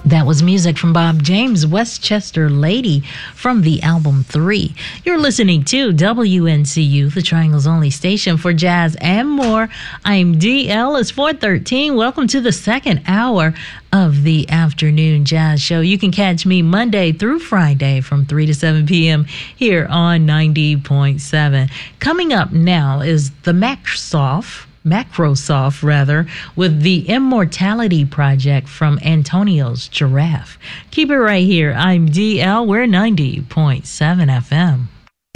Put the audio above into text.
That was music from Bob James, Westchester Lady, from the album 3. You're listening to WNCU, the Triangle's only station for jazz and more. I'm DL. It's 4:13. Welcome to the second hour of the afternoon jazz show. You can catch me Monday through Friday from 3 to 7 p.m. here on 90.7. Coming up now is the Macrosoft, with the Immortality Project from Antonio's Giraffe. Keep it right here. I'm DL. We're 90.7 FM.